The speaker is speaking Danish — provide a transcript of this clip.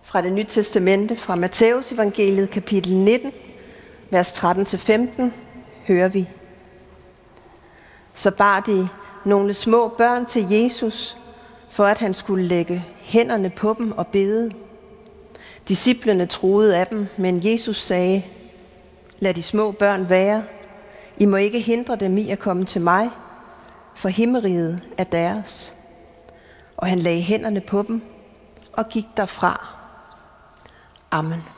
Fra det Nye Testamente, fra Matthæus evangeliet, kapitel 19, vers 13-15, hører vi. Så bar de nogle små børn til Jesus, for at han skulle lægge hænderne på dem og bede. Disciplene troede af dem, men Jesus sagde, lad de små børn være. I må ikke hindre dem i at komme til mig, for himmeriget er deres. Og han lagde hænderne på dem og gik derfra. Amen.